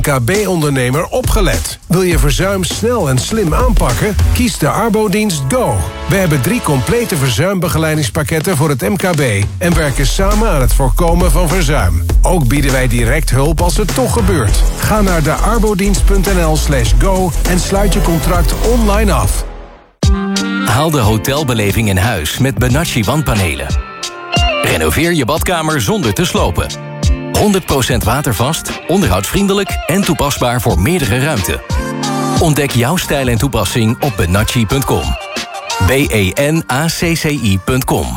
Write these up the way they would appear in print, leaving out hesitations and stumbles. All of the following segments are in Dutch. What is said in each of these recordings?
MKB-ondernemer opgelet. Wil je verzuim snel en slim aanpakken? Kies de Arbodienst Go. We hebben 3 complete verzuimbegeleidingspakketten voor het MKB... en werken samen aan het voorkomen van verzuim. Ook bieden wij direct hulp als het toch gebeurt. Ga naar dearbodienst.nl/go en sluit je contract online af. Haal de hotelbeleving in huis met Benacci wandpanelen. Renoveer je badkamer zonder te slopen. 100% watervast, onderhoudsvriendelijk en toepasbaar voor meerdere ruimten. Ontdek jouw stijl en toepassing op benacci.com. benacci.com.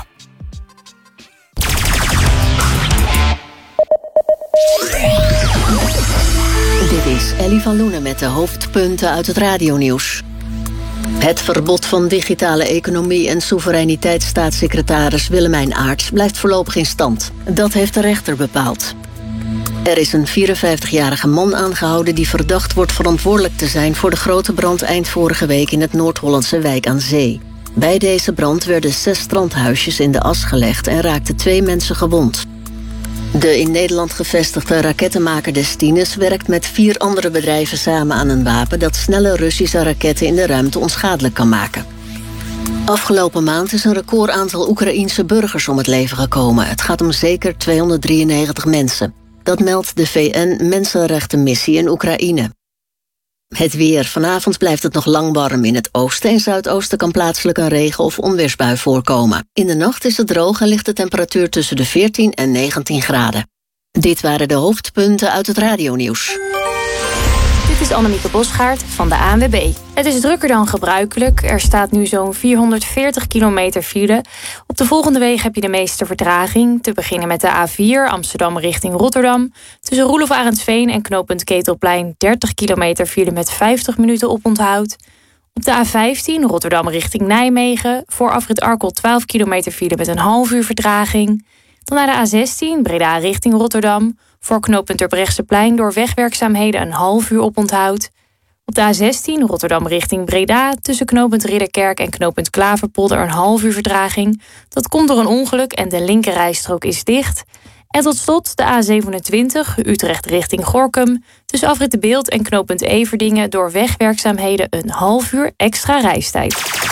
Dit is Ellie van Loenen met de hoofdpunten uit het radionieuws. Het verbod van digitale economie en soevereiniteitsstaatssecretaris Willemijn Aarts blijft voorlopig in stand. Dat heeft de rechter bepaald. Er is een 54-jarige man aangehouden die verdacht wordt verantwoordelijk te zijn voor de grote brand eind vorige week in het Noord-Hollandse Wijk aan Zee. Bij deze brand werden 6 strandhuisjes in de as gelegd en raakten 2 mensen gewond. De in Nederland gevestigde rakettenmaker Destines werkt met 4 andere bedrijven samen aan een wapen dat snelle Russische raketten in de ruimte onschadelijk kan maken. Afgelopen maand is een recordaantal Oekraïense burgers om het leven gekomen. Het gaat om zeker 293 mensen. Dat meldt de VN-Mensenrechtenmissie in Oekraïne. Het weer. Vanavond blijft het nog lang warm. In het oosten en zuidoosten kan plaatselijk een regen- of onweersbui voorkomen. In de nacht is het droog en ligt de temperatuur tussen de 14 en 19 graden. Dit waren de hoofdpunten uit het radionieuws. Dit is Annemieke Bosgaard van de ANWB. Het is drukker dan gebruikelijk. Er staat nu zo'n 440 kilometer file. Op de volgende wegen heb je de meeste vertraging. Te beginnen met de A4 Amsterdam richting Rotterdam. Tussen Roelof Arendsveen en knooppunt Ketelplein 30 kilometer file met 50 minuten oponthoud. Op de A15 Rotterdam richting Nijmegen. Voor afrit Arkel 12 kilometer file met een half uur vertraging. Dan naar de A16 Breda richting Rotterdam. Voor knooppunt Terbrechtseplein door wegwerkzaamheden een half uur oponthoud. Op de A16 Rotterdam richting Breda. Tussen knooppunt Ridderkerk en knooppunt Klaverpolder een half uur vertraging. Dat komt door een ongeluk en de linkerrijstrook is dicht. En tot slot de A27 Utrecht richting Gorinchem. Tussen afrit De Beeld en knooppunt Everdingen door wegwerkzaamheden een half uur extra reistijd.